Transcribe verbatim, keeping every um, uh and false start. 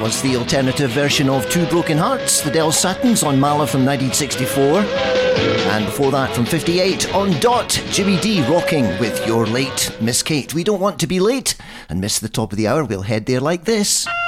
was the alternative version of Two Broken Hearts, the Del Satins on Mala from nineteen sixty-four. And before that, from fifty-eight, on Dot, Jimmy D rocking with You're Late, Miss Kate. We don't want to be late and miss the top of the hour. We'll head there like this.